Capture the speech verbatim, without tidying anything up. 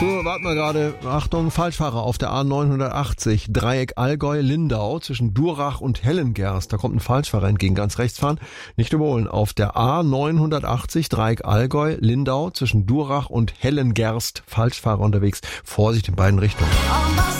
So, warten wir gerade. Achtung, Falschfahrer auf der A neunhundertachtzig, Dreieck Allgäu-Lindau zwischen Durach und Hellengerst. Da kommt ein Falschfahrer entgegen, ganz rechts fahren. Nicht überholen. Auf der A neunhundertachtzig, Dreieck Allgäu-Lindau zwischen Durach und Hellengerst. Falschfahrer unterwegs. Vorsicht in beiden Richtungen.